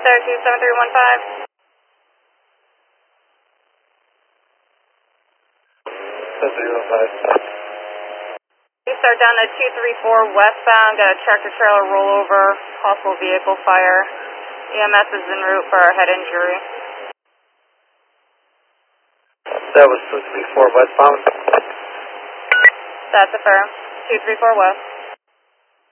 Star 27315. You start down at 234 westbound, got a tractor trailer rollover, possible vehicle fire. EMS is en route for a head injury. That was 234 westbound. That's affirmed. 234 west.